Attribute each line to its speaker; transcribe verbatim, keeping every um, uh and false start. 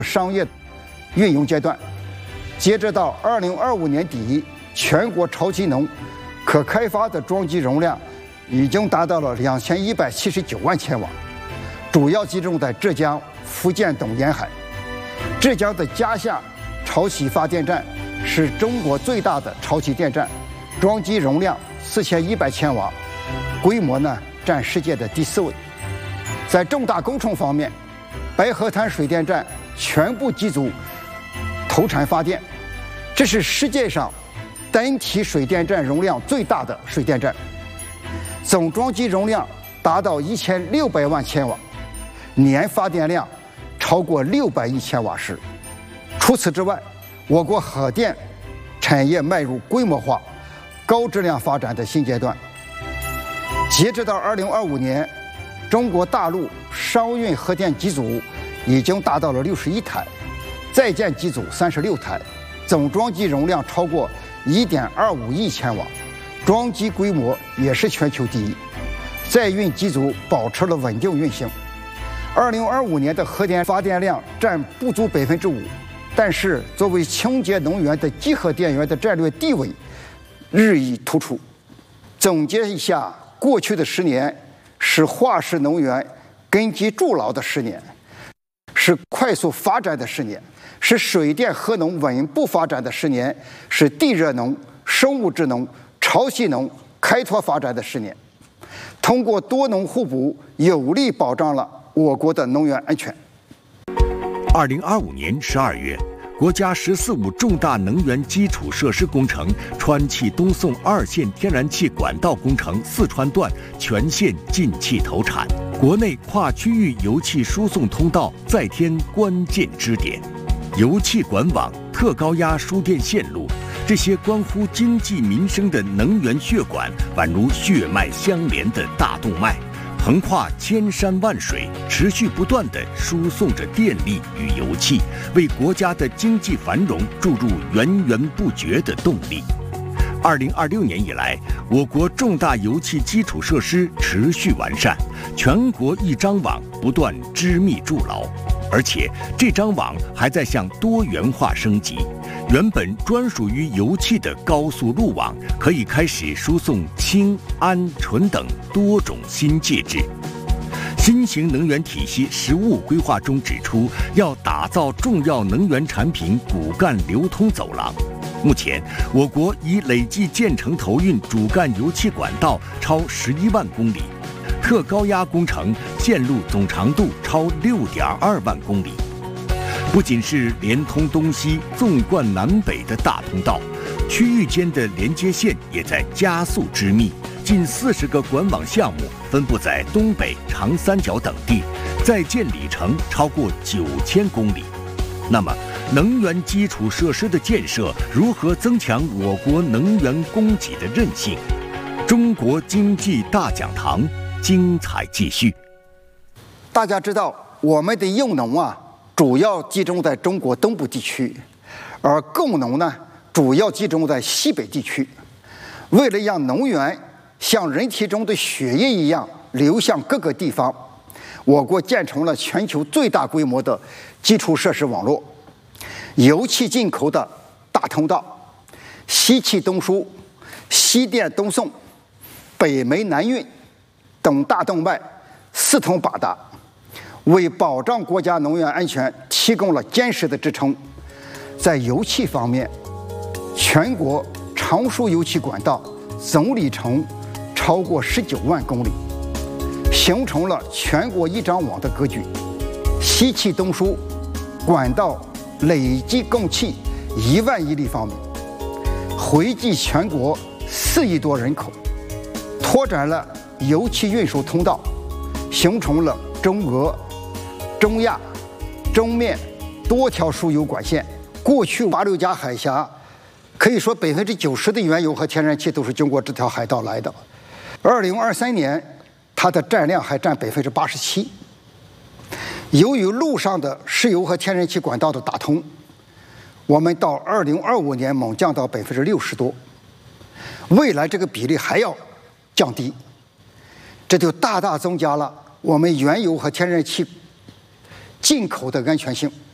Speaker 1: 商业运用阶段。截止到二零二五年底，全国超级农可开发的装机容量已经达到了两千一百七十九万千瓦，主要集中在浙江、福建等沿海。浙江的嘉夏潮汐发电站是中国最大的潮汐电站，装机容量四千一百千瓦，规模呢占世界的第四位。在重大工程方面，白河滩水电站全部机组投产发电，这是世界上单体水电站容量最大的水电站，总装机容量达到一千六百万千瓦，年发电量超过六百亿千瓦时。除此之外，我国核电产业迈入规模化、高质量发展的新阶段。截止到二零二五年，中国大陆商运核电机组已经达到了六十一台，在建机组三十六台，总装机容量超过一点二五亿千瓦，装机规模也是全球第一。在运机组保持了稳定运行。二零二五年的核电发电量占不足百分之五，但是作为清洁能源的集合电源的战略地位日益突出。总结一下，过去的十年是化石能源根基筑牢的十年，是快速发展的十年，是水电核能稳步发展的十年，是地热能、生物质能、潮汐能开拓发展的十年。通过多农互补，有力保障了我国的能源安全。
Speaker 2: 二零二五年十二月，国家“十四五”重大能源基础设施工程川气东送二线天然气管道工程四川段全线进气投产，国内跨区域油气输送通道再添关键支点，油气管网、特高压输电线路，这些关乎经济民生的能源血管，宛如血脉相连的大动脉，横跨千山万水，持续不断地输送着电力与油气，为国家的经济繁荣注入源源不绝的动力。二零二六年以来，我国重大油气基础设施持续完善，全国一张网不断织密筑牢，而且这张网还在向多元化升级。原本专属于油气的高速路网，可以开始输送氢、氨、醇等多种新介质。新型能源体系实务规划中指出，要打造重要能源产品骨干流通走廊。目前，我国已累计建成投运主干油气管道超十一万公里，特高压工程线路总长度超六点二万公里。不仅是连通东西、纵贯南北的大通道，区域间的连接线也在加速织密。近四十个管网项目分布在东北、长三角等地，在建里程超过九千公里。那么，能源基础设施的建设如何增强我国能源供给的韧性？中国经济大讲堂精彩继续。
Speaker 1: 大家知道，我们的用农啊，主要集中在中国东部地区，而供农呢，主要集中在西北地区。为了让能源像人体中的血液一样流向各个地方，我国建成了全球最大规模的基础设施网络，油气进口的大通道、西气东输、西电东送、北煤南运等大动脉四通八达，为保障国家能源安全提供了坚实的支撑。在油气方面，全国长输油气管道总里程超过十九万公里，形成了全国一张网的格局。西气东输管道累计供气一万亿立方米，惠及全国四亿多人口，拓展了油气运输通道，形成了中俄、中亚、中缅多条输油管线。过去马六甲海峡可以说百分之九十的原油和天然气都是经过这条海道来的。二零二三年，它的占量还占百分之八十七。由于陆上的石油和天然气管道的打通，我们到二零二五年猛降到百分之六十多，未来这个比例还要降低，这就大大增加了我们原油和天然气进口的安全性。